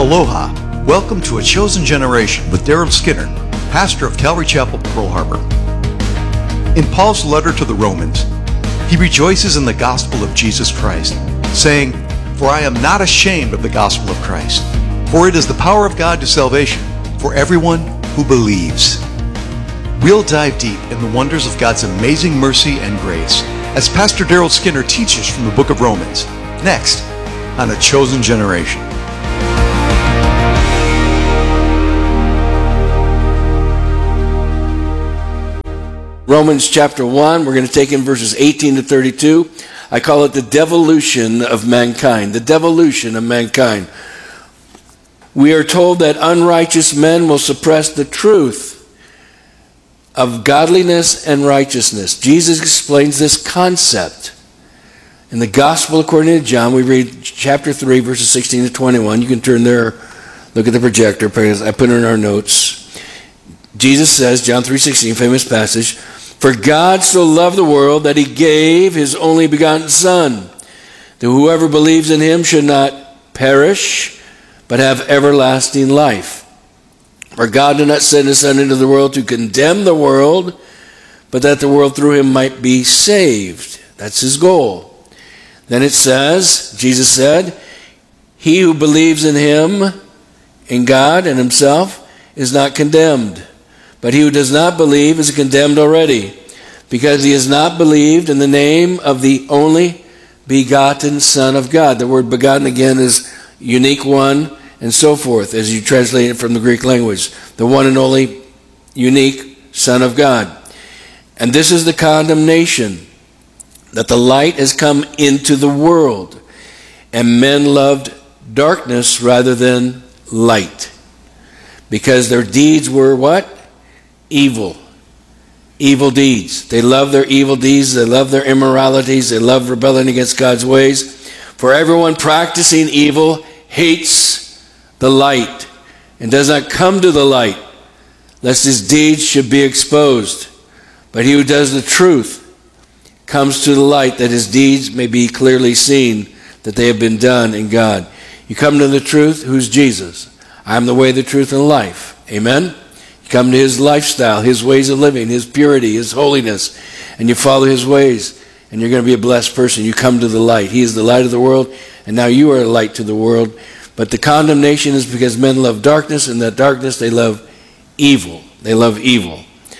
Aloha. Welcome to A Chosen Generation with Daryl Skinner, pastor of Calvary Chapel, Pearl Harbor. In Paul's letter to the Romans, he rejoices in the gospel of Jesus Christ, saying, "For I am not ashamed of the gospel of Christ, for it is the power of God to salvation for everyone who believes." We'll dive deep in the wonders of God's amazing mercy and grace as Pastor Daryl Skinner teaches from the book of Romans, next on A Chosen Generation. Romans chapter 1, we're going to take in verses 18 to 32. I call it the devolution of mankind. The devolution of mankind. We are told that unrighteous men will suppress the truth of godliness and righteousness. Jesus explains this concept. In the Gospel according to John, we read chapter 3, verses 16 to 21. You can turn there, look at the projector, because I put it in our notes. Jesus says, John 3:16, famous passage, "For God so loved the world that he gave his only begotten Son, that whoever believes in him should not perish, but have everlasting life. For God did not send his Son into the world to condemn the world, but that the world through him might be saved." That's his goal. Then it says, Jesus said, "He who believes in him, in God and himself, is not condemned. But he who does not believe is condemned already, because he has not believed in the name of the only begotten Son of God." The word begotten again is unique one, and so forth, as you translate it from the Greek language. The one and only unique Son of God. And this is the condemnation, that the light has come into the world, and men loved darkness rather than light, because their deeds were what? Evil. Evil deeds. They love their evil deeds. They love their immoralities. They love rebelling against God's ways. For everyone practicing evil hates the light and does not come to the light, lest his deeds should be exposed. But he who does the truth comes to the light, that his deeds may be clearly seen, that they have been done in God. You come to the truth, who's Jesus? I am the way, the truth, and life. Amen? You come to his lifestyle, his ways of living, his purity, his holiness, and you follow his ways, and you're going to be a blessed person. You come to the light. He is the light of the world, and now you are a light to the world. But the condemnation is because men love darkness, and that darkness they love evil. They love evil.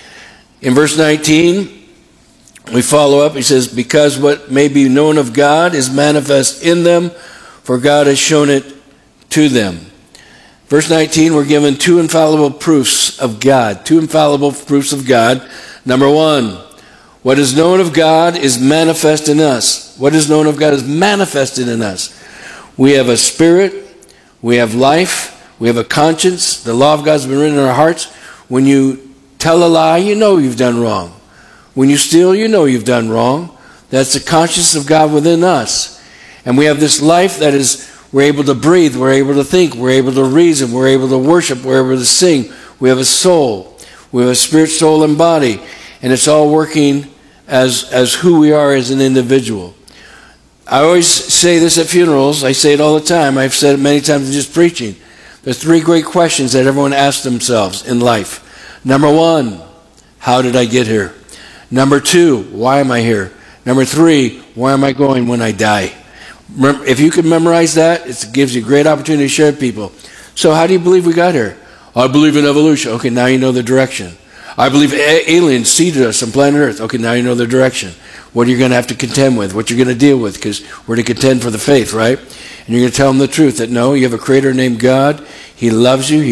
In verse 19, we follow up. He says, "Because what may be known of God is manifest in them, for God has shown it to them." Verse 19, we're given two infallible proofs of God. Two infallible proofs of God. Number one, what is known of God is manifest in us. What is known of God is manifested in us. We have a spirit. We have life. We have a conscience. The law of God has been written in our hearts. When you tell a lie, you know you've done wrong. When you steal, you know you've done wrong. That's the consciousness of God within us. And we have this life that is, we're able to breathe, we're able to think, we're able to reason, we're able to worship, we're able to sing. We have a soul. We have a spirit, soul, and body. And it's all working as who we are as an individual. I always say this at funerals. I say it all the time. I've said it many times in just preaching. There's three great questions that everyone asks themselves in life. Number one, how did I get here? Number two, why am I here? Number three, where am I going when I die? If you can memorize that, it gives you a great opportunity to share with people. So how do you believe we got here? I believe in evolution. Okay, now you know the direction. I believe aliens seeded us on planet Earth. Okay, now you know the direction. What are you going to have to contend with? What you're going to deal with? Because we're to contend for the faith, right? And you're going to tell them the truth, that no, you have a creator named God. He loves you.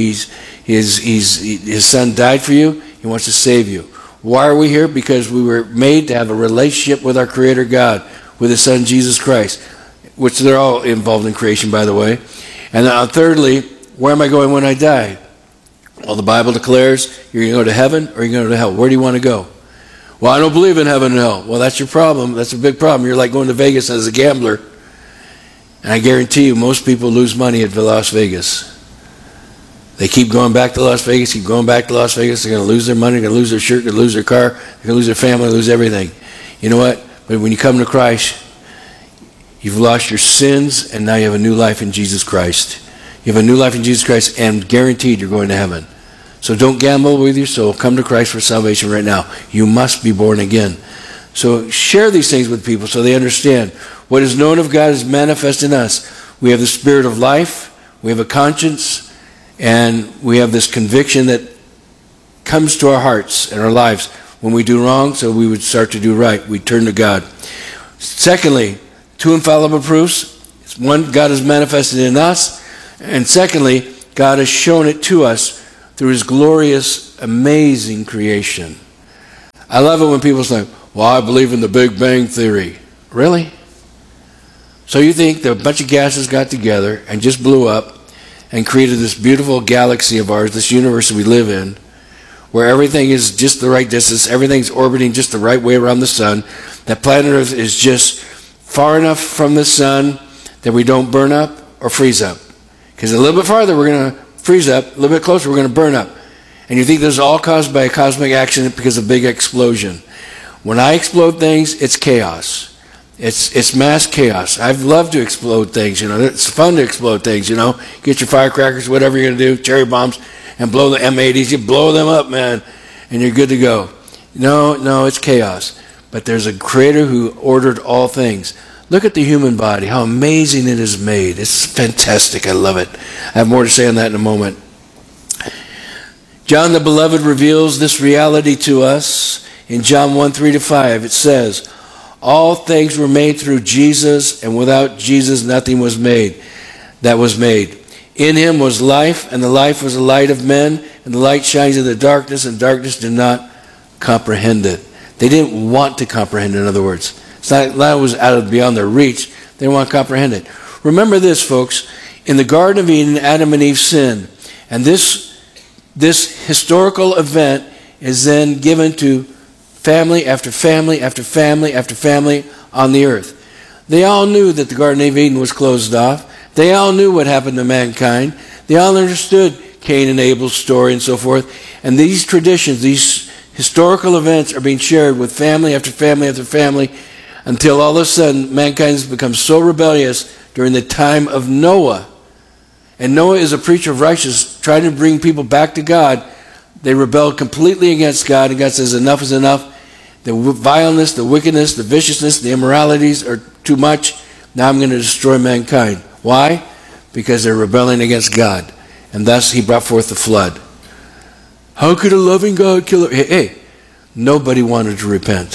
His son died for you. He wants to save you. Why are we here? Because we were made to have a relationship with our creator God, with his son Jesus Christ, which they're all involved in creation, by the way. And thirdly, where am I going when I die? Well, the Bible declares you're going to go to heaven or you're going to go to hell. Where do you want to go? Well, I don't believe in heaven and hell. Well, that's your problem. That's a big problem. You're like going to Vegas as a gambler. And I guarantee you, most people lose money at Las Vegas. They keep going back to Las Vegas, keep going back to Las Vegas. They're going to lose their money, they're going to lose their shirt, they're going to lose their car, they're going to lose their family, lose everything. You know what? But when you come to Christ, you've lost your sins, and now you have a new life in Jesus Christ. You have a new life in Jesus Christ, and guaranteed you're going to heaven. So don't gamble with your soul. Come to Christ for salvation right now. You must be born again. So share these things with people so they understand. What is known of God is manifest in us. We have the spirit of life. We have a conscience. And we have this conviction that comes to our hearts and our lives when we do wrong, so we would start to do right. We turn to God. Secondly, two infallible proofs. One, God has manifested in us. And secondly, God has shown it to us through his glorious, amazing creation. I love it when people say, well, I believe in the Big Bang Theory. Really? So you think that a bunch of gases got together and just blew up and created this beautiful galaxy of ours, this universe that we live in, where everything is just the right distance, everything's orbiting just the right way around the sun, that planet Earth is just far enough from the sun that we don't burn up or freeze up. Because a little bit farther we're going to freeze up, a little bit closer we're going to burn up. And you think this is all caused by a cosmic accident because of a big explosion. When I explode things, it's chaos. It's mass chaos. I've loved to explode things, It's fun to explode things, Get your firecrackers, whatever you're going to do, cherry bombs, and blow the M80s. You blow them up, man, and you're good to go. No, it's chaos. But there's a creator who ordered all things. Look at the human body, how amazing it is made. It's fantastic. I love it. I have more to say on that in a moment. John the Beloved reveals this reality to us in John 1:3-5. It says, all things were made through Jesus, and without Jesus nothing was made that was made. In him was life, and the life was the light of men, and the light shines in the darkness, and darkness did not comprehend it. They didn't want to comprehend it, in other words. It's not that it was out of beyond their reach. They didn't want to comprehend it. Remember this, folks. In the Garden of Eden, Adam and Eve sinned. And this historical event is then given to family after family after family after family on the earth. They all knew that the Garden of Eden was closed off. They all knew what happened to mankind. They all understood Cain and Abel's story and so forth. And these traditions, these historical events are being shared with family after family after family until all of a sudden mankind has become so rebellious during the time of Noah. And Noah is a preacher of righteousness, trying to bring people back to God. They rebelled completely against God, and God says enough is enough. The vileness, the wickedness, the viciousness, the immoralities are too much. Now I'm going to destroy mankind. Why? Because they're rebelling against God. And thus he brought forth the flood. How could a loving God kill it? Hey, nobody wanted to repent.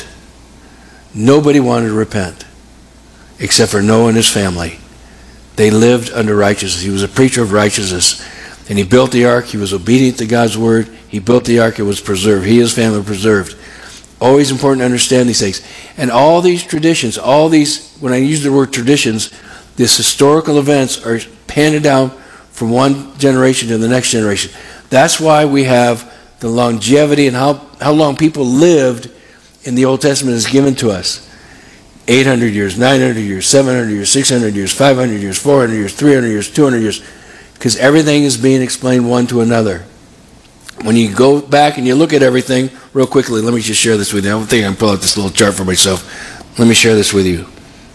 Nobody wanted to repent except for Noah and his family. They lived under righteousness. He was a preacher of righteousness. And he built the ark. He was obedient to God's word. He built the ark. It was preserved. He and his family were preserved. Always important to understand these things. And all these traditions, when I use the word traditions, these historical events are handed down from one generation to the next generation. That's why we have the longevity and how long people lived in the Old Testament is given to us. 800 years, 900 years, 700 years, 600 years, 500 years, 400 years, 300 years, 200 years. Because everything is being explained one to another. When you go back and you look at everything, real quickly, let me just share this with you. I don't think I can pull out this little chart for myself. Let me share this with you.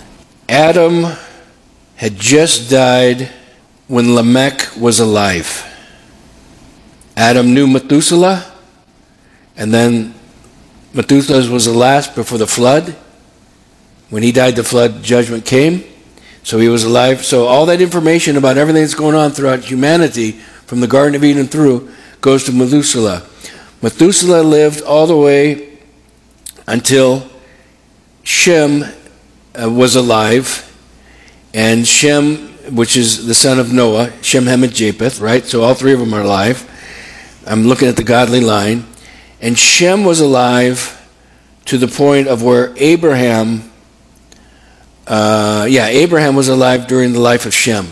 Adam had just died when Lamech was alive. Adam knew Methuselah, and then Methuselah was the last before the flood. When he died, the flood judgment came. So he was alive. So all that information about everything that's going on throughout humanity, from the Garden of Eden through, goes to Methuselah. Methuselah lived all the way until Shem was alive. And Shem, which is the son of Noah, Shem, Ham, and Japheth, right? So all three of them are alive. I'm looking at the godly line. And Shem was alive to the point of where Abraham was alive during the life of Shem.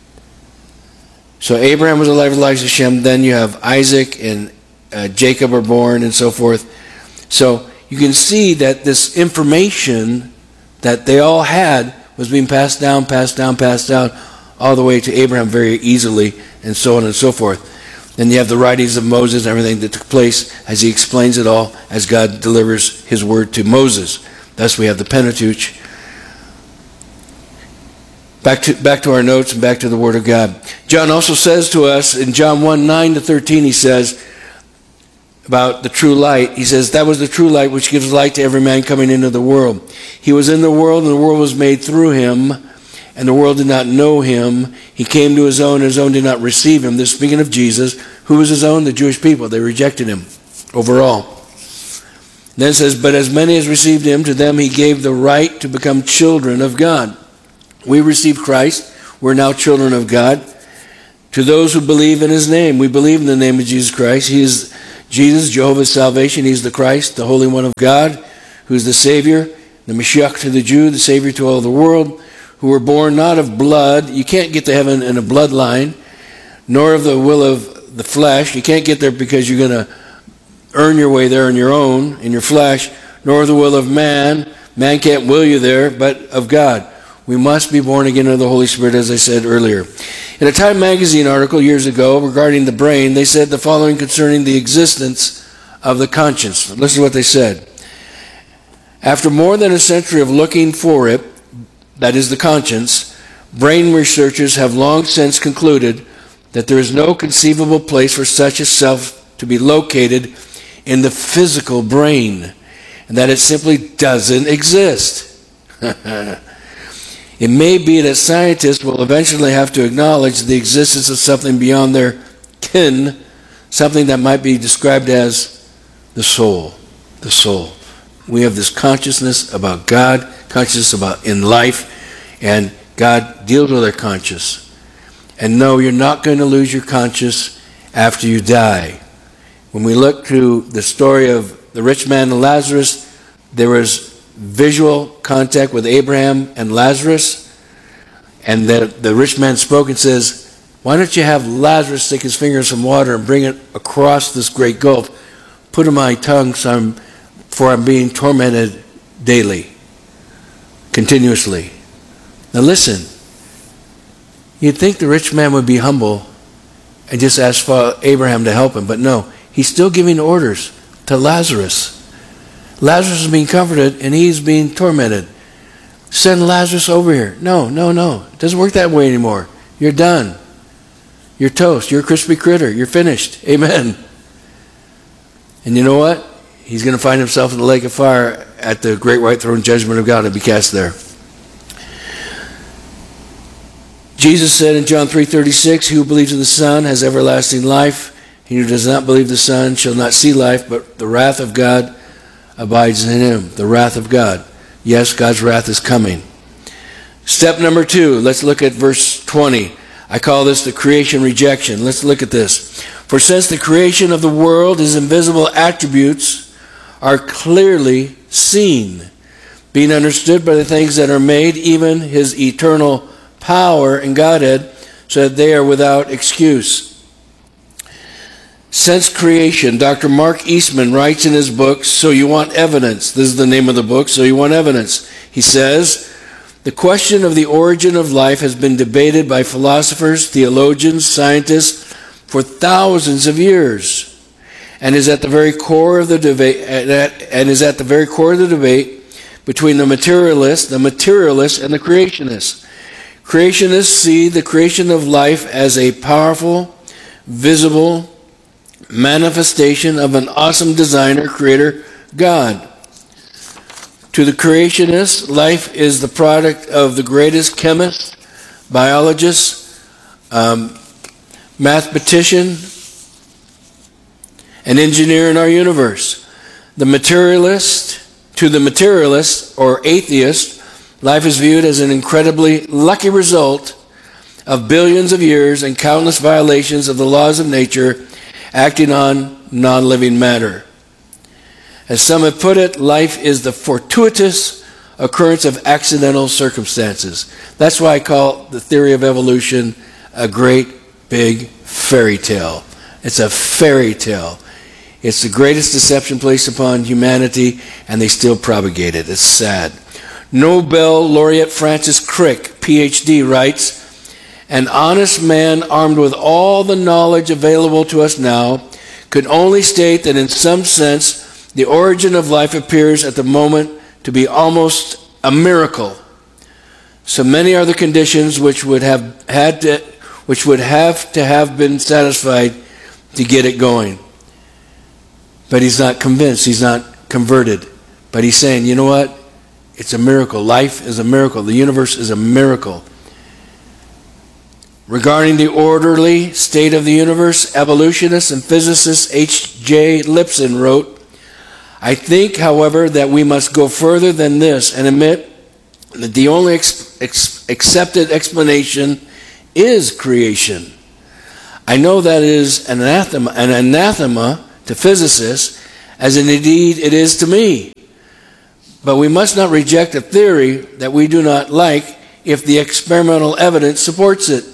So Abraham was alive in the life of Shem. Then you have Isaac and Jacob are born and so forth. So you can see that this information that they all had was being passed down, all the way to Abraham very easily, and so on and so forth. Then you have the writings of Moses and everything that took place as he explains it all, as God delivers his word to Moses. Thus we have the Pentateuch. Back to our notes and back to the Word of God. John also says to us in John 1:9-13, he says about the true light. He says, that was the true light which gives light to every man coming into the world. He was in the world, and the world was made through him, and the world did not know him. He came to his own, and his own did not receive him. This speaking of Jesus. Who was his own? The Jewish people. They rejected him overall. Then it says, but as many as received him, to them he gave the right to become children of God. We received Christ. We're now children of God. To those who believe in his name. We believe in the name of Jesus Christ. He is Jesus, Jehovah's salvation. He's the Christ, the Holy One of God, who's the Savior, the Mashiach to the Jew, the Savior to all the world, who were born not of blood. You can't get to heaven in a bloodline, nor of the will of the flesh. You can't get there because you're going to earn your way there on your own, in your flesh, nor of the will of man. Man can't will you there, but of God. We must be born again of the Holy Spirit, as I said earlier. In a Time magazine article years ago regarding the brain, they said the following concerning the existence of the conscience. Listen to what they said. After more than a century of looking for it, that is the conscience, brain researchers have long since concluded that there is no conceivable place for such a self to be located in the physical brain, and that it simply doesn't exist. It may be that scientists will eventually have to acknowledge the existence of something beyond their ken, something that might be described as the soul. The soul. We have this consciousness about God, consciousness about in life, and God deals with our conscience. And no, you're not going to lose your conscience after you die. When we look to the story of the rich man and Lazarus, there was visual contact with Abraham and Lazarus, and the rich man spoke and says, why don't you have Lazarus stick his finger in some water and bring it across this great gulf, put it on my tongue for I'm being tormented daily, continuously. Now listen, you'd think the rich man would be humble and just ask for Abraham to help him, but no, he's still giving orders to Lazarus. Lazarus is being comforted and he's being tormented. Send Lazarus over here. No. It doesn't work that way anymore. You're done. You're toast. You're a crispy critter. You're finished. Amen. And you know what? He's going to find himself in the lake of fire at the great white throne judgment of God and be cast there. Jesus said in John 3:36, he who believes in the Son has everlasting life. He who does not believe the Son shall not see life, but the wrath of God abides in him. The wrath of God. Yes, God's wrath is coming. Step number 2, let's look at verse 20. I call this the creation rejection. Let's look at this. For since the creation of the world, his invisible attributes are clearly seen, being understood by the things that are made, even his eternal power and Godhead, so that they are without excuse. Since creation, Dr. Mark Eastman writes in his book, So You Want Evidence. This is the name of the book, So You Want Evidence. He says, the question of the origin of life has been debated by philosophers, theologians, scientists for thousands of years, and is at the very core of the debate. Between the materialists, and the creationists. Creationists see the creation of life as a powerful, visible manifestation of an awesome designer, creator, God. To the creationists, life is the product of the greatest chemist, biologist, mathematician, and engineer in our universe. To the materialist or atheist, life is viewed as an incredibly lucky result of billions of years and countless violations of the laws of nature acting on non-living matter. As some have put it, life is the fortuitous occurrence of accidental circumstances. That's why I call the theory of evolution a great big fairy tale. It's a fairy tale. It's the greatest deception placed upon humanity, and they still propagate it. It's sad. Nobel laureate Francis Crick, PhD, writes, an honest man armed with all the knowledge available to us now could only state that in some sense the origin of life appears at the moment to be almost a miracle. So many are the conditions which would have to have been satisfied to get it going. But he's not convinced. He's not converted. But he's saying, you know what? It's a miracle. Life is a miracle. The universe is a miracle. Regarding the orderly state of the universe, evolutionist and physicist H.J. Lipson wrote, I think, however, that we must go further than this and admit that the only accepted explanation is creation. I know that is an anathema to physicists, as indeed it is to me. But we must not reject a theory that we do not like if the experimental evidence supports it.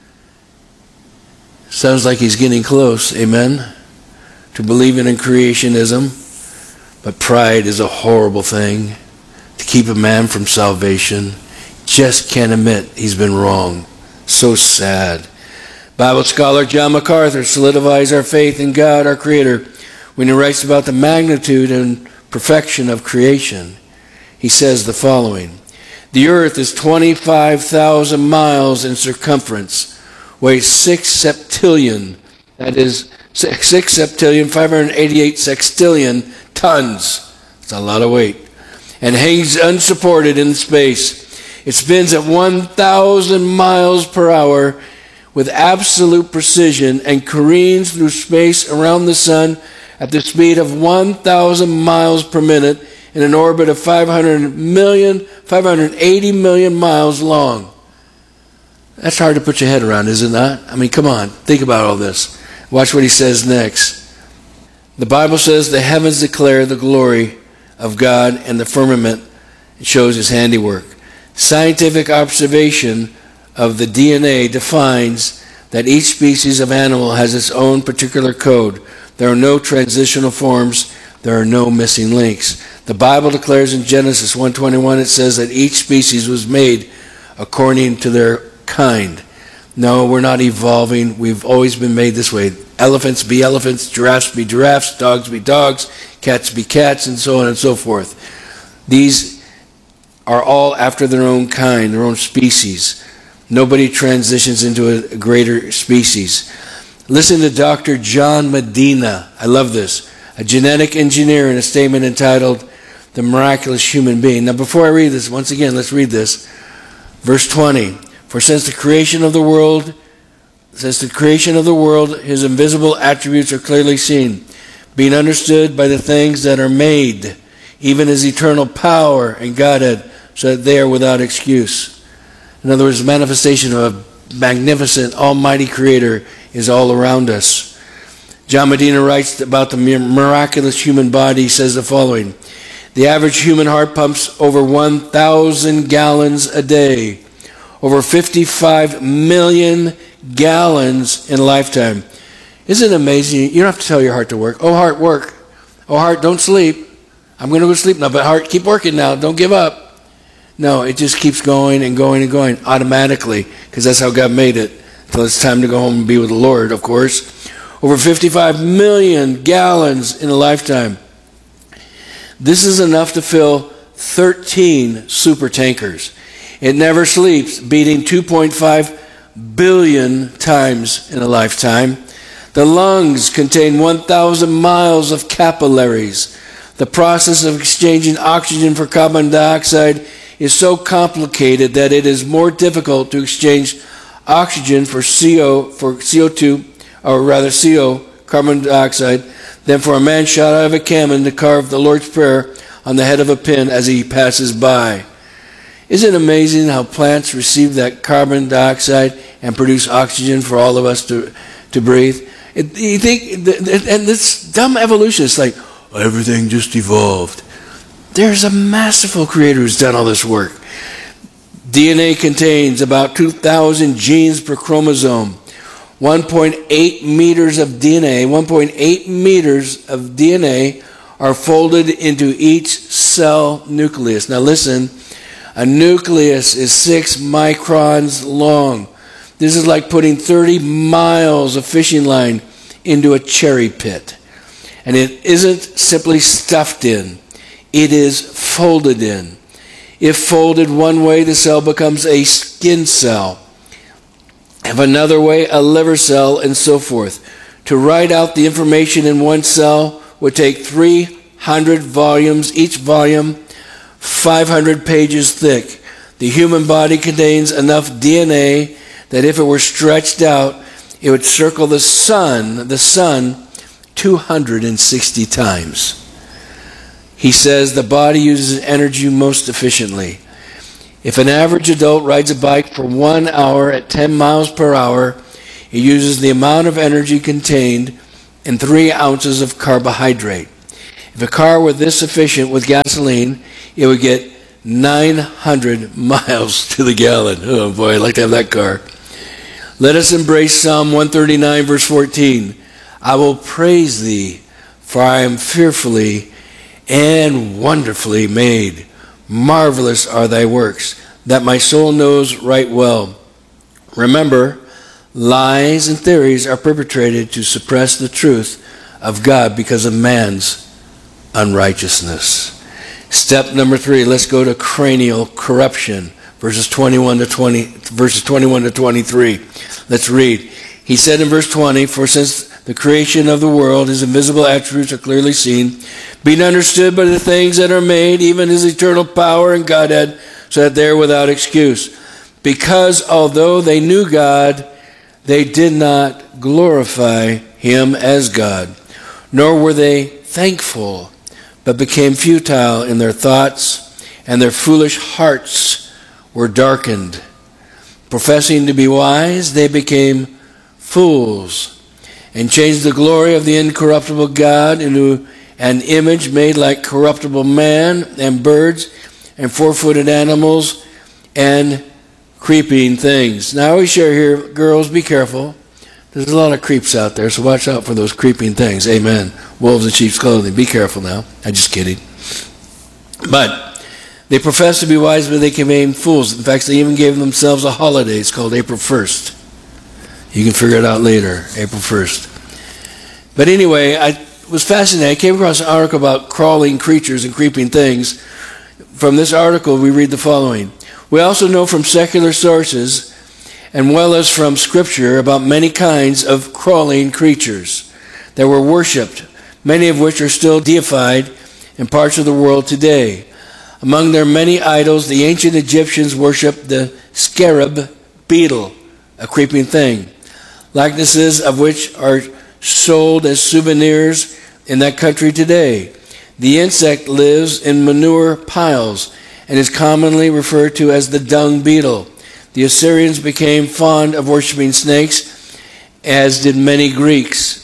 Sounds like he's getting close, amen, to believing in creationism. But pride is a horrible thing to keep a man from salvation. Just can't admit he's been wrong. So sad. Bible scholar John MacArthur solidifies our faith in God, our Creator, when he writes about the magnitude and perfection of creation. He says the following: the earth is 25,000 miles in circumference, weighs 6 septillion, that is 6 septillion, 588 sextillion tons. That's a lot of weight. And hangs unsupported in space. It spins at 1,000 miles per hour with absolute precision and careens through space around the sun at the speed of 1,000 miles per minute in an orbit of 580 million miles long. That's hard to put your head around, is it not? I mean, come on, think about all this. Watch what he says next. The Bible says the heavens declare the glory of God, and the firmament shows his handiwork. Scientific observation of the DNA defines that each species of animal has its own particular code. There are no transitional forms. There are no missing links. The Bible declares in Genesis 1:21, it says that each species was made according to their kind. No, we're not evolving. We've always been made this way. Elephants be elephants, giraffes be giraffes, dogs be dogs, cats be cats, and so on and so forth. These are all after their own kind, their own species. Nobody transitions into a greater species. Listen to Dr. John Medina. I love this. A genetic engineer in a statement entitled The Miraculous Human Being. Now before I read this, once again, let's read this. Verse 20. For since the creation of the world, his invisible attributes are clearly seen, being understood by the things that are made, even his eternal power and Godhead, so that they are without excuse. In other words, the manifestation of a magnificent, almighty Creator is all around us. John Medina writes about the miraculous human body. He says the following: the average human heart pumps over 1,000 gallons a day, over 55 million gallons in a lifetime. Isn't it amazing? You don't have to tell your heart to work. Oh, heart, work. Oh, heart, don't sleep. I'm going to go to sleep now, but heart, keep working now. Don't give up. No, it just keeps going and going and going automatically, because that's how God made it, until it's time to go home and be with the Lord, of course. Over 55 million gallons in a lifetime. This is enough to fill 13 super tankers. It never sleeps, beating 2.5 billion times in a lifetime. The lungs contain 1,000 miles of capillaries. The process of exchanging oxygen for carbon dioxide is so complicated that it is more difficult to exchange oxygen for CO2, or rather CO, carbon dioxide, than for a man shot out of a cannon to carve the Lord's Prayer on the head of a pin as he passes by. Isn't it amazing how plants receive that carbon dioxide and produce oxygen for all of us to breathe? You think, and this dumb evolution is like, everything just evolved. There's a masterful Creator who's done all this work. DNA contains about 2,000 genes per chromosome. 1.8 meters of DNA, 1.8 meters of DNA are folded into each cell nucleus. Now listen, a nucleus is 6 microns long. This is like putting 30 miles of fishing line into a cherry pit. And it isn't simply stuffed in. It is folded in. If folded one way, the cell becomes a skin cell. If another way, a liver cell, and so forth. To write out the information in one cell would take 300 volumes, each volume 500 pages thick. The human body contains enough DNA that if it were stretched out, it would circle the sun 260 times. He says the body uses energy most efficiently. If an average adult rides a bike for 1 hour at 10 miles per hour, it uses the amount of energy contained in 3 ounces of carbohydrate. If a car were this efficient with gasoline, it would get 900 miles to the gallon. Oh boy, I'd like to have that car. Let us embrace Psalm 139, verse 14. I will praise thee, for I am fearfully and wonderfully made. Marvelous are thy works, that my soul knows right well. Remember, lies and theories are perpetrated to suppress the truth of God because of man's unrighteousness. Step number 3, let's go to cranial corruption, verses 21 to 23. Let's read. He said in verse 20, for since the creation of the world, his invisible attributes are clearly seen, being understood by the things that are made, even his eternal power and Godhead, so that they are without excuse. Because although they knew God, they did not glorify him as God, nor were they thankful, but became futile in their thoughts, and their foolish hearts were darkened. Professing to be wise, they became fools, and changed the glory of the incorruptible God into an image made like corruptible man and birds and four-footed animals and creeping things. Now I always share here, girls, be careful. There's a lot of creeps out there, so watch out for those creeping things. Amen. Wolves in sheep's clothing. Be careful now. I'm just kidding. But they profess to be wise, but they became fools. In fact, they even gave themselves a holiday. It's called April 1st. You can figure it out later, April 1st. But anyway, I was fascinated. I came across an article about crawling creatures and creeping things. From this article, we read the following. We also know from secular sources, and well as from Scripture, about many kinds of crawling creatures that were worshipped, many of which are still deified in parts of the world today. Among their many idols, the ancient Egyptians worshipped the scarab beetle, a creeping thing, likenesses of which are sold as souvenirs in that country today. The insect lives in manure piles and is commonly referred to as the dung beetle. The Assyrians became fond of worshiping snakes, as did many Greeks.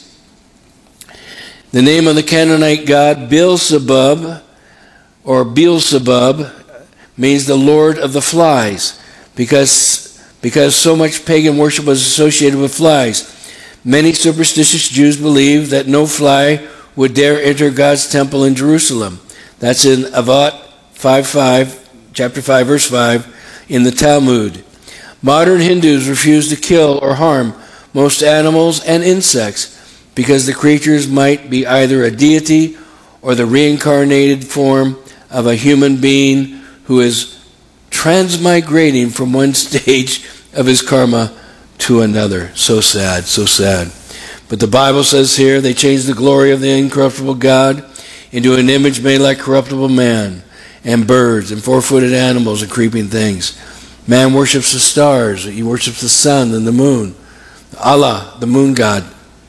The name of the Canaanite god Beelzebub, or Beelzebub, means the Lord of the flies, because so much pagan worship was associated with flies. Many superstitious Jews believed that no fly would dare enter God's temple in Jerusalem. That's in Avot 5:5, chapter 5, verse 5, in the Talmud. Modern Hindus refuse to kill or harm most animals and insects because the creatures might be either a deity or the reincarnated form of a human being who is transmigrating from one stage of his karma to another. So sad, so sad. But the Bible says here, they changed the glory of the incorruptible God into an image made like corruptible man and birds and four-footed animals and creeping things. Man worships the stars. He worships the sun and the moon. Allah, the moon god.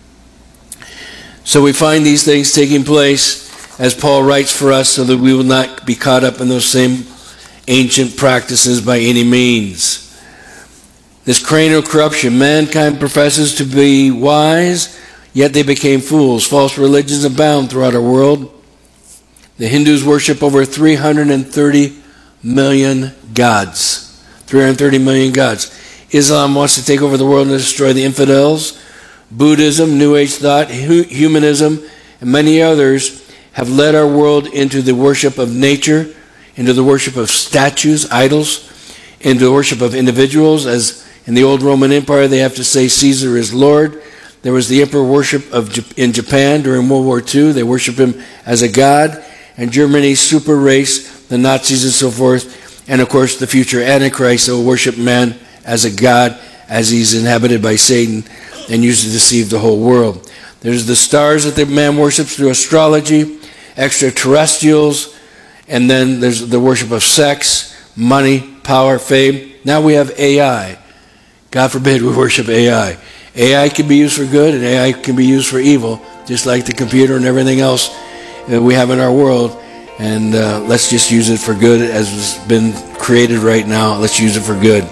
So we find these things taking place, as Paul writes for us, so that we will not be caught up in those same ancient practices by any means. This cranial corruption, mankind professes to be wise, yet they became fools. False religions abound throughout our world. The Hindus worship over 330 million gods. 330 million gods. Islam wants to take over the world and destroy the infidels. Buddhism, New Age thought, humanism, and many others have led our world into the worship of nature, into the worship of statues, idols, into the worship of individuals. As in the old Roman Empire, they have to say Caesar is Lord. There was the emperor worship in Japan during World War II. They worship him as a god. And Germany's super race, the Nazis and so forth, And of course, the future Antichrist that will worship man as a god, as he's inhabited by Satan and used to deceive the whole world. There's the stars that the man worships through astrology, extraterrestrials, and then there's the worship of sex, money, power, fame. Now we have AI. God forbid we worship AI. AI can be used for good and AI can be used for evil, just like the computer and everything else that we have in our world. And let's just use it for good as has been created right now. Let's use it for good.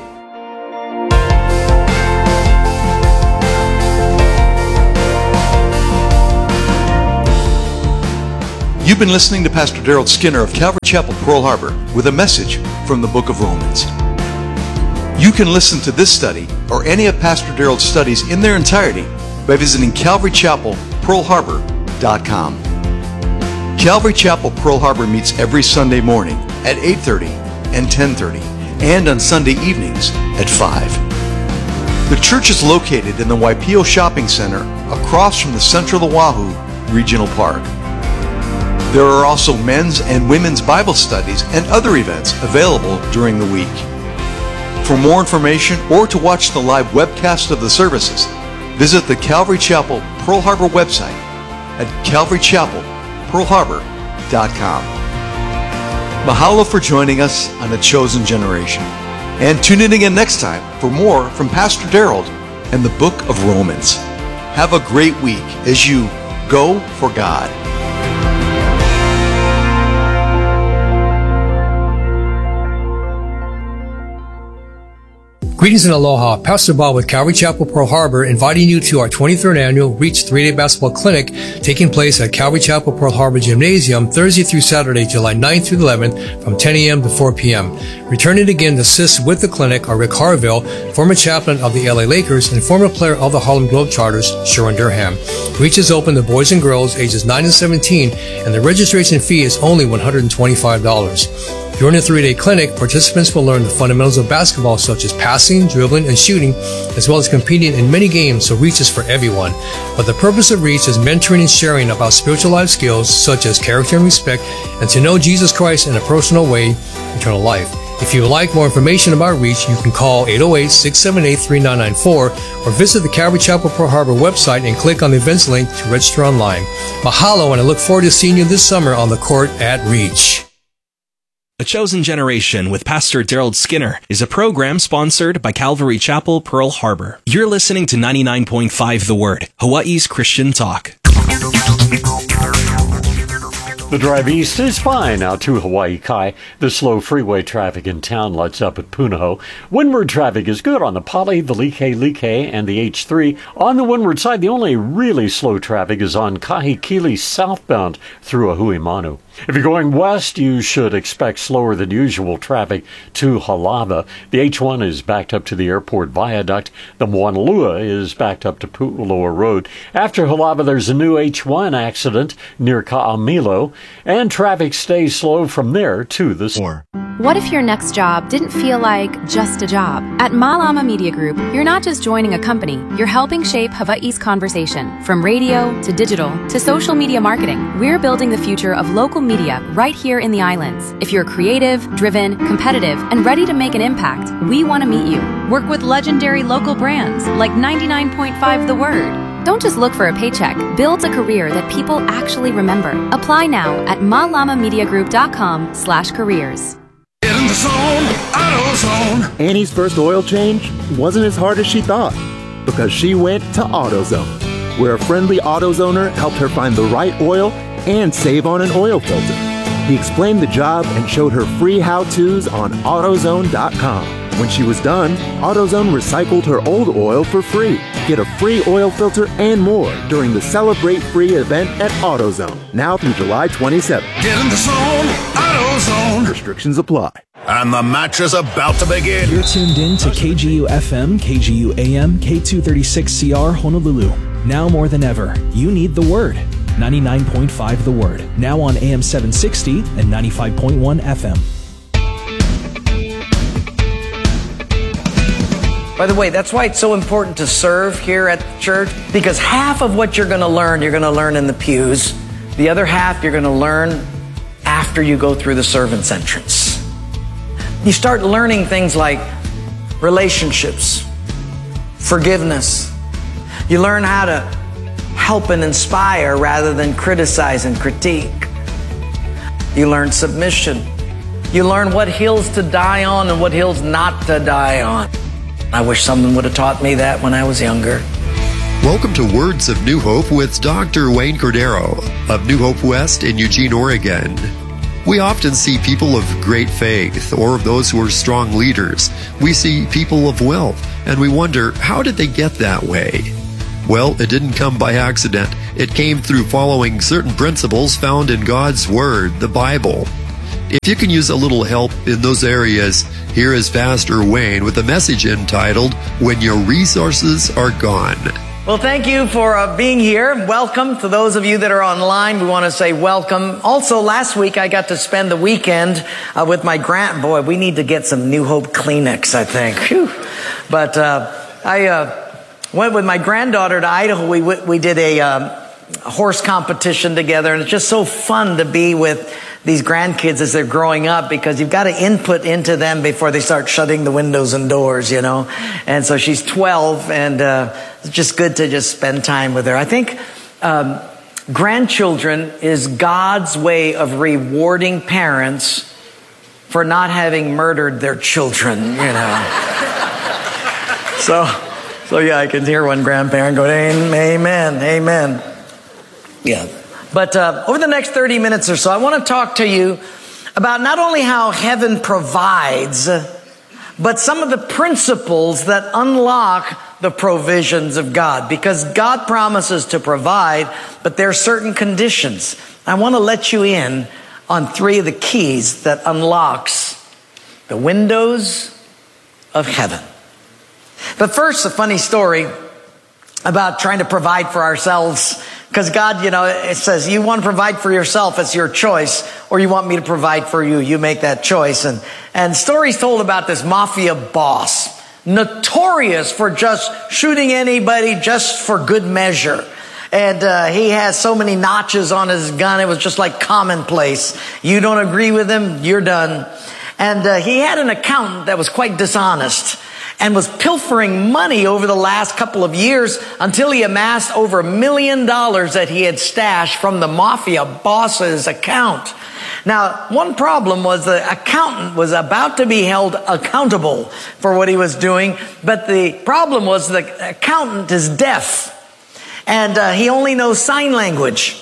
You've been listening to Pastor Daryl Skinner of Calvary Chapel, Pearl Harbor, with a message from the book of Romans. You can listen to this study or any of Pastor Daryl's studies in their entirety by visiting CalvaryChapelPearlHarbor.com. Calvary Chapel, Pearl Harbor meets every Sunday morning at 8:30 and 10:30, and on Sunday evenings at 5. The church is located in the Waipio Shopping Center across from the Central Oahu Regional Park. There are also men's and women's Bible studies and other events available during the week. For more information or to watch the live webcast of the services, visit the Calvary Chapel Pearl Harbor website at CalvaryChapelPearlHarbor.com. Mahalo for joining us on A Chosen Generation. And tune in again next time for more from Pastor Daryl and the book of Romans. Have a great week as you go for God. Greetings and aloha. Pastor Bob with Calvary Chapel, Pearl Harbor, inviting you to our 23rd annual Reach 3-Day Basketball Clinic taking place at Calvary Chapel, Pearl Harbor Gymnasium Thursday through Saturday, July 9th through the 11th from 10 a.m. to 4 p.m. Returning again to assist with the clinic are Rick Harville, former chaplain of the LA Lakers and former player of the Harlem Globetrotters, Sharon Durham. Reach is open to boys and girls ages 9 to 17, and the registration fee is only $125. During the 3-day clinic, participants will learn the fundamentals of basketball such as passing, dribbling, and shooting, as well as competing in many games, so Reach is for everyone. But the purpose of Reach is mentoring and sharing about spiritual life skills such as character and respect, and to know Jesus Christ in a personal way, eternal life. If you would like more information about Reach, you can call 808-678-3994 or visit the Calvary Chapel Pearl Harbor website and click on the events link to register online. Mahalo, and I look forward to seeing you this summer on the court at Reach. A Chosen Generation with Pastor Daryl Skinner is a program sponsored by Calvary Chapel, Pearl Harbor. You're listening to 99.5 The Word, Hawaii's Christian Talk. The drive east is fine out to Hawaii Kai. The slow freeway traffic in town lets up at Punahou. Windward traffic is good on the Pali, the Like, and the H3. On the windward side, the only really slow traffic is on Kahikili southbound through Ahuimanu. If you're going west, you should expect slower than usual traffic to Halava. The H1 is backed up to the airport viaduct. The Moanalua is backed up to Pu'uloa Road. After Halava, there's a new H1 accident near Ka'amilo, and traffic stays slow from there to the store. What if your next job didn't feel like just a job? At Malama Media Group, you're not just joining a company, you're helping shape Hawaii's conversation. From radio to digital to social media marketing, we're building the future of local media right here in the islands. If you're creative, driven, competitive, and ready to make an impact, we want to meet you. Work with legendary local brands like 99.5 The Word. Don't just look for a paycheck. Build a career that people actually remember. Apply now at malamamediagroup.com/careers. Get in the zone, AutoZone. Annie's first oil change wasn't as hard as she thought because she went to AutoZone, where a friendly AutoZoner helped her find the right oil and save on an oil filter. He explained the job and showed her free how-tos on AutoZone.com. When she was done, AutoZone recycled her old oil for free. Get a free oil filter and more during the Celebrate Free event at AutoZone, now through July 27th. Get in the zone, AutoZone. Restrictions apply. And the match is about to begin. You're tuned in to KGU FM, KGU AM, K236CR Honolulu. Now more than ever, you need the Word. 99.5 The Word. Now on AM 760 and 95.1 FM. By the way, that's why it's so important to serve here at the church, because half of what you're going to learn in the pews. The other half you're going to learn after you go through the servant's entrance. You start learning things like relationships, forgiveness. You learn how to help and inspire rather than criticize and critique. You learn submission. You learn what hills to die on and what hills not to die on. I wish someone would have taught me that when I was younger. Welcome to Words of New Hope with Dr. Wayne Cordero of New Hope West in Eugene, Oregon. We often see people of great faith or those who are strong leaders. We see people of wealth and we wonder, how did they get that way? Well, it didn't come by accident. It came through following certain principles found in God's Word, the Bible. If you can use a little help in those areas, here is Pastor Wayne with a message entitled, When Your Resources Are Gone. Well, thank you for being here. Welcome to those of you that are online. We want to say welcome. Also, last week I got to spend the weekend with my boy, we need to get some New Hope Kleenex, I think. Whew. But I went with my granddaughter to Idaho. We did a horse competition together, and it's just so fun to be with these grandkids as they're growing up, because you've got to input into them before they start shutting the windows and doors, you know. And so she's 12, and it's just good to just spend time with her. I think grandchildren is God's way of rewarding parents for not having murdered their children, you know. So yeah, I can hear one grandparent go, amen, amen. Yeah. But over the next 30 minutes or so, I want to talk to you about not only how heaven provides, but some of the principles that unlock the provisions of God. Because God promises to provide, but there are certain conditions. I want to let you in on 3 of the keys that unlocks the windows of heaven. But first, a funny story about trying to provide for ourselves. Because God, you know, it says, you want to provide for yourself, it's your choice, or you want me to provide for you, you make that choice. And stories told about this mafia boss, notorious for just shooting anybody just for good measure. And he has so many notches on his gun, it was just like commonplace. You don't agree with him, you're done. And he had an accountant that was quite dishonest and was pilfering money over the last couple of years until he amassed over $1 million that he had stashed from the mafia boss's account. Now, one problem was the accountant was about to be held accountable for what he was doing, but the problem was the accountant is deaf, and he only knows sign language.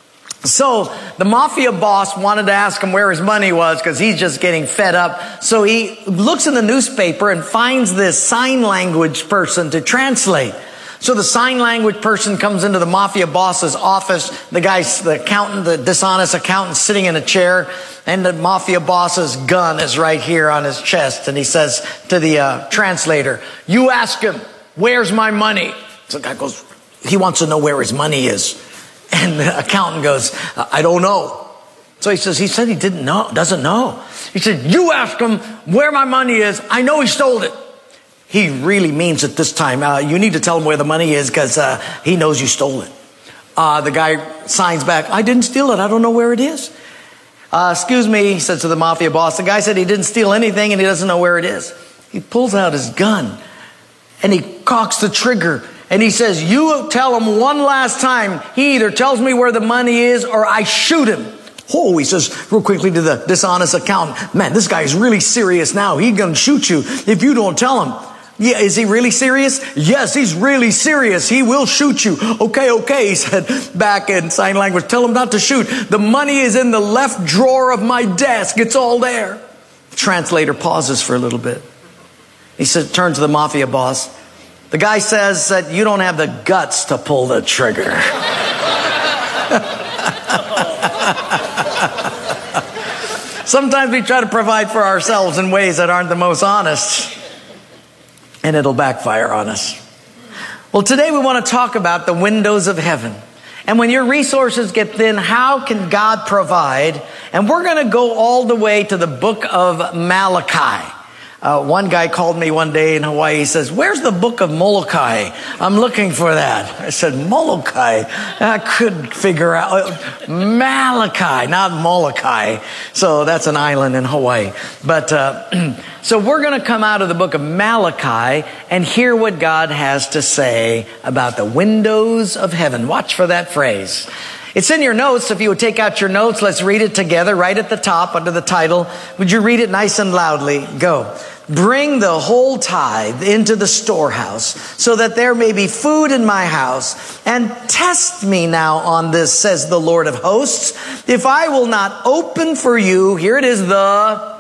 So the mafia boss wanted to ask him where his money was, because he's just getting fed up. So he looks in the newspaper and finds this sign language person to translate. So the sign language person comes into the mafia boss's office. The accountant, the dishonest accountant, sitting in a chair, and the mafia boss's gun is right here on his chest. And he says to the translator, "You ask him, where's my money?" So the guy goes, he wants to know where his money is. And the accountant goes, "I don't know." So he said he doesn't know. He said, "You ask him where my money is. I know he stole it." He really means it this time. You need to tell him where the money is, because he knows you stole it. The guy signs back, "I didn't steal it. I don't know where it is." "Excuse me," he says to the mafia boss. The guy said he didn't steal anything and he doesn't know where it is. He pulls out his gun and he cocks the trigger. And he says, "You tell him one last time. He either tells me where the money is or I shoot him." "Oh," he says real quickly to the dishonest accountant, "Man, this guy is really serious now. He's going to shoot you if you don't tell him." "Yeah, is he really serious?" "Yes, he's really serious. He will shoot you." Okay, he said back in sign language, "Tell him not to shoot. The money is in the left drawer of my desk. It's all there." The translator pauses for a little bit. He said, turns to the mafia boss. The guy says that you don't have the guts to pull the trigger. Sometimes we try to provide for ourselves in ways that aren't the most honest, and it'll backfire on us. Well, today we want to talk about the windows of heaven. And when your resources get thin, how can God provide? And we're going to go all the way to the book of Malachi. One guy called me one day in Hawaii. He says, "Where's the book of Molokai? I'm looking for that." I said, "Molokai?" I couldn't figure out. Malachi, not Molokai. So that's an island in Hawaii. But so we're going to come out of the book of Malachi and hear what God has to say about the windows of heaven. Watch for that phrase. It's in your notes. If you would take out your notes, let's read it together right at the top under the title. Would you read it nice and loudly? Go. Bring the whole tithe into the storehouse so that there may be food in my house. And test me now on this, says the Lord of hosts, if I will not open for you, here it is, the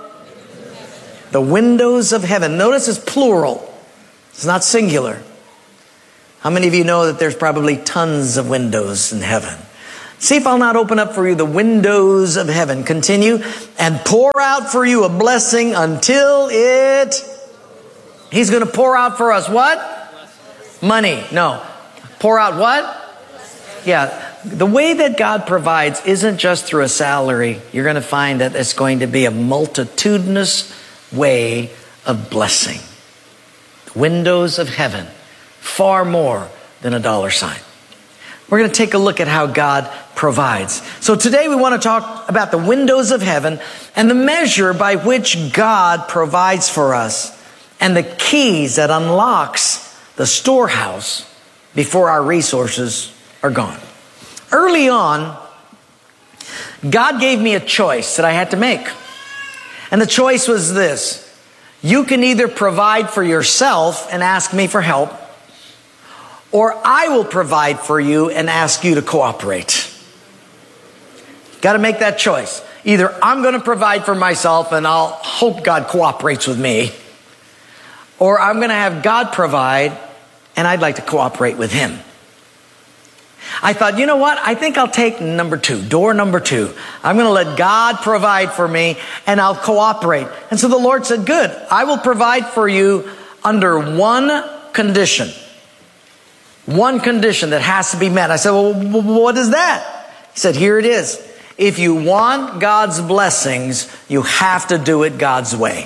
windows of heaven. Notice it's plural. It's not singular. How many of you know that there's probably tons of windows in heaven? See if I'll not open up for you the windows of heaven. Continue. And pour out for you a blessing until it... He's going to pour out for us what? Money. No. Pour out what? Yeah. The way that God provides isn't just through a salary. You're going to find that it's going to be a multitudinous way of blessing. Windows of heaven. Far more than a dollar sign. We're going to take a look at how God provides. So today we want to talk about the windows of heaven and the measure by which God provides for us and the keys that unlocks the storehouse before our resources are gone. Early on, God gave me a choice that I had to make. And the choice was this. You can either provide for yourself and ask me for help, or I will provide for you and ask you to cooperate. Got to make that choice. Either I'm going to provide for myself and I'll hope God cooperates with me, or I'm going to have God provide and I'd like to cooperate with Him. I thought, you know what? I think I'll take number two, door number two. I'm going to let God provide for me and I'll cooperate. And so the Lord said, good, I will provide for you under one condition. One condition that has to be met. I said, well, what is that? He said, here it is. If you want God's blessings, you have to do it God's way.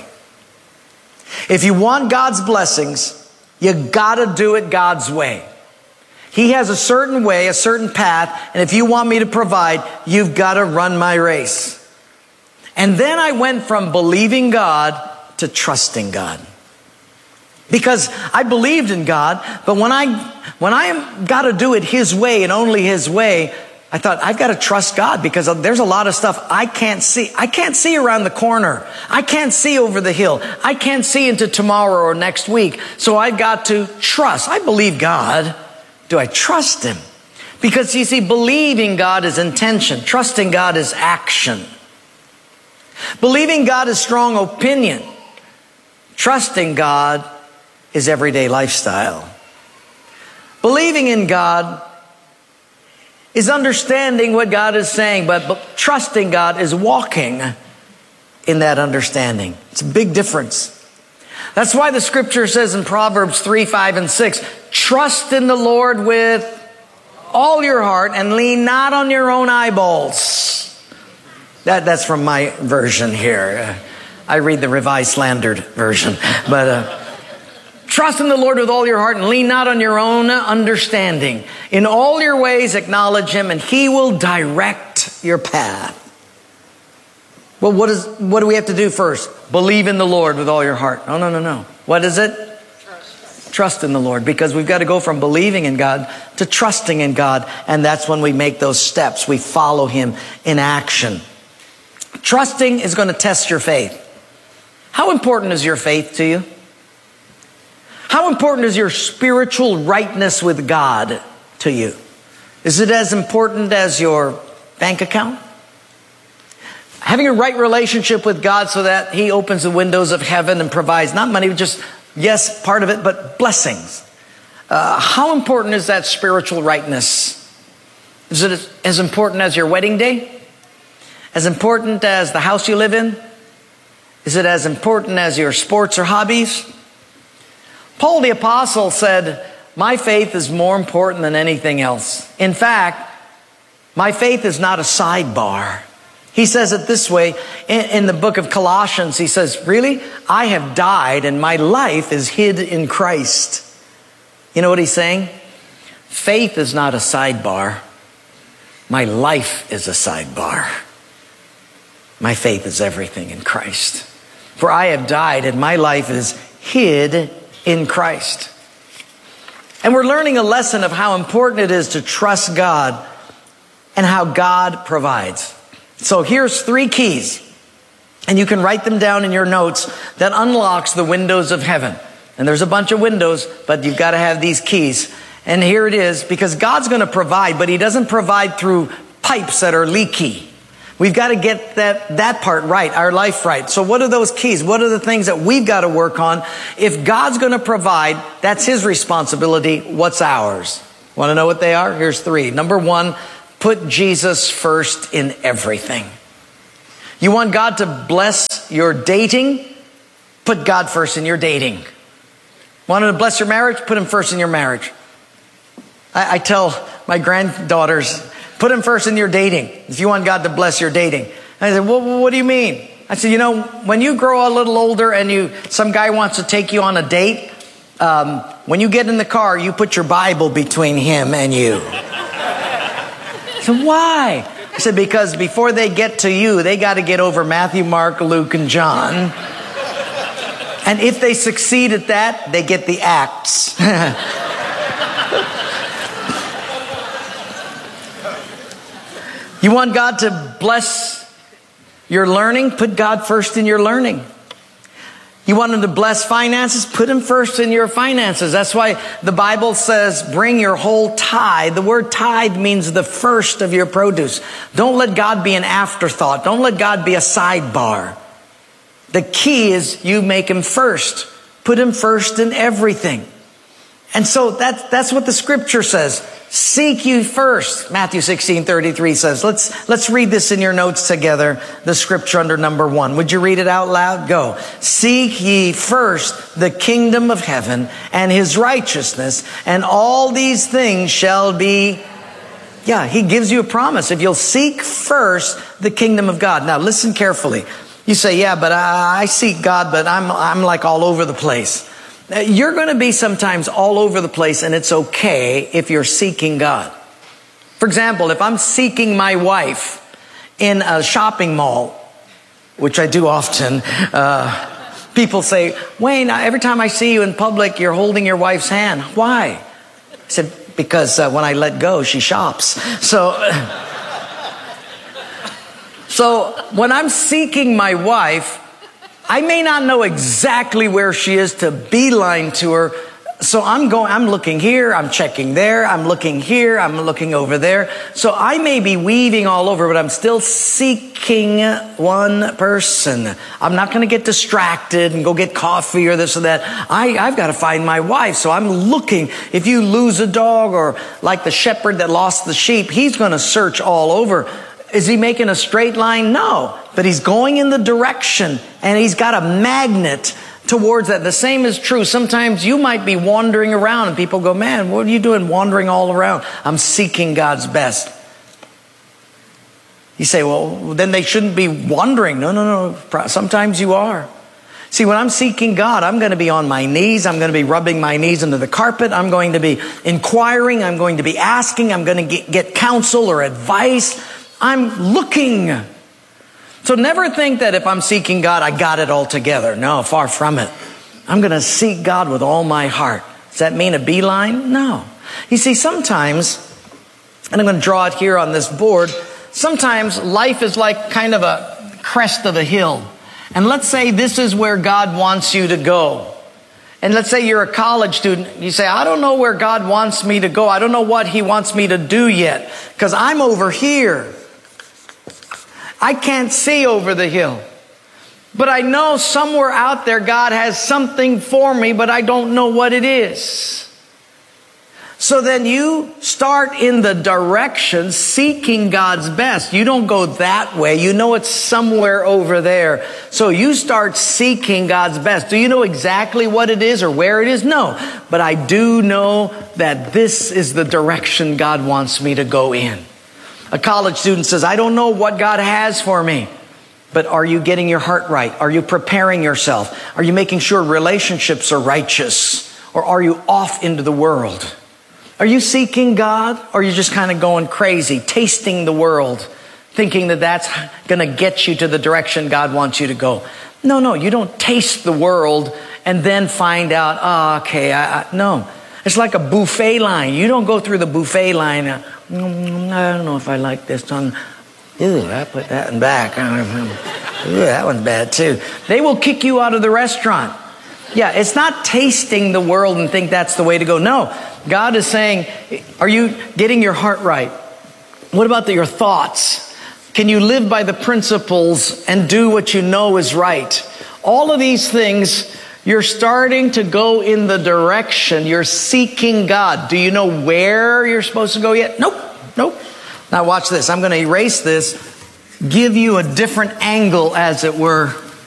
If you want God's blessings, you got to do it God's way. He has a certain way, a certain path, and if you want me to provide, you've got to run my race. And then I went from believing God to trusting God. Because I believed in God, but when I got to do it His way and only His way, I thought, I've got to trust God because there's a lot of stuff I can't see. I can't see around the corner. I can't see over the hill. I can't see into tomorrow or next week. So I've got to trust. I believe God. Do I trust Him? Because you see, believing God is intention. Trusting God is action. Believing God is strong opinion. Trusting God is everyday lifestyle. Believing in God is understanding what God is saying, but trusting God is walking in that understanding. It's a big difference. That's why the scripture says in Proverbs 3, 5, and 6, trust in the Lord with all your heart and lean not on your own eyeballs. That's from my version here. I read the Revised Slandered version. But trust in the Lord with all your heart and lean not on your own understanding. In all your ways acknowledge Him and He will direct your path. Well, what do we have to do first? Believe in the Lord with all your heart. No. What is it? Trust in the Lord. Because we've got to go from believing in God to trusting in God. And that's when we make those steps. We follow Him in action. Trusting is going to test your faith. How important is your faith to you? How important is your spiritual rightness with God to you? Is it as important as your bank account? Having a right relationship with God so that He opens the windows of heaven and provides not money, just, yes, part of it, but blessings. How important is that spiritual rightness? Is it as important as your wedding day? As important as the house you live in? Is it as important as your sports or hobbies? Paul the Apostle said, my faith is more important than anything else. In fact, my faith is not a sidebar. He says it this way in the book of Colossians. He says, really? I have died and my life is hid in Christ. You know what he's saying? Faith is not a sidebar. My life is a sidebar. My faith is everything in Christ. For I have died and my life is hid in Christ. And we're learning a lesson of how important it is to trust God and how God provides. So here's 3 keys, and you can write them down in your notes, that unlocks the windows of heaven. And there's a bunch of windows, but you've got to have these keys. And here it is, because God's going to provide, but He doesn't provide through pipes that are leaky. We've got to get that part right, our life right. So what are those keys? What are the things that we've got to work on? If God's going to provide, that's His responsibility. What's ours? Want to know what they are? Here's 3. Number 1, put Jesus first in everything. You want God to bless your dating? Put God first in your dating. Want Him to bless your marriage? Put Him first in your marriage. I tell my granddaughters, put Him first in your dating. If you want God to bless your dating. I said, well, what do you mean? I said, you know, when you grow a little older and some guy wants to take you on a date, when you get in the car, you put your Bible between him and you. I said, why? I said, because before they get to you, they got to get over Matthew, Mark, Luke, and John. And if they succeed at that, they get the Acts. You want God to bless your learning? Put God first in your learning. You want Him to bless finances? Put Him first in your finances. That's why the Bible says, bring your whole tithe. The word tithe means the first of your produce. Don't let God be an afterthought. Don't let God be a sidebar. The key is you make Him first. Put Him first in everything. And so that's what the Scripture says. Seek ye first. Matthew 16:33 says, let's read this in your notes together, the Scripture under number 1. Would you read it out loud? Go. Seek ye first the kingdom of heaven and His righteousness, and all these things shall be. Yeah, He gives you a promise. If you'll seek first the kingdom of God. Now listen carefully. You say, yeah, but I seek God, but I'm like all over the place. You're going to be sometimes all over the place, and it's okay if you're seeking God. For example, if I'm seeking my wife in a shopping mall, which I do often, people say, Wayne, every time I see you in public, you're holding your wife's hand. Why? I said, because when I let go, she shops. So when I'm seeking my wife, I may not know exactly where she is to beeline to her. So I'm looking here, I'm checking there, I'm looking here, I'm looking over there. So I may be weaving all over, but I'm still seeking one person. I'm not going to get distracted and go get coffee or this or that. I've got to find my wife. So I'm looking. If you lose a dog, or like the shepherd that lost the sheep, he's going to search all over. Is he making a straight line? No. But he's going in the direction, and he's got a magnet towards that. The same is true. Sometimes you might be wandering around, and people go, man, what are you doing wandering all around? I'm seeking God's best. You say, well, then they shouldn't be wandering. No. Sometimes you are. See, when I'm seeking God, I'm going to be on my knees. I'm going to be rubbing my knees into the carpet. I'm going to be inquiring. I'm going to be asking. I'm going to get counsel or advice. I'm looking. So never think that if I'm seeking God, I got it all together. No, far from it. I'm going to seek God with all my heart. Does that mean a beeline? No. You see, sometimes, and I'm going to draw it here on this board, sometimes life is like kind of a crest of a hill. And let's say this is where God wants you to go. And let's say you're a college student. You say, I don't know where God wants me to go. I don't know what He wants me to do yet, because I'm over here. I can't see over the hill. But I know somewhere out there God has something for me, but I don't know what it is. So then you start in the direction seeking God's best. You don't go that way. You know it's somewhere over there. So you start seeking God's best. Do you know exactly what it is or where it is? No. But I do know that this is the direction God wants me to go in. A college student says, I don't know what God has for me. But are you getting your heart right? Are you preparing yourself? Are you making sure relationships are righteous? Or are you off into the world? Are you seeking God? Or are you just kind of going crazy, tasting the world, thinking that that's going to get you to the direction God wants you to go? No, you don't taste the world and then find out, no. It's like a buffet line. You don't go through the buffet line. I don't know if I like this one. Ew, I put that in back. Ew, that one's bad too. They will kick you out of the restaurant. Yeah, it's not tasting the world and think that's the way to go. No, God is saying, are you getting your heart right? What about your thoughts? Can you live by the principles and do what you know is right? All of these things, you're starting to go in the direction. You're seeking God. Do you know where you're supposed to go yet? Nope. Now watch this. I'm going to erase this, give you a different angle, as it were,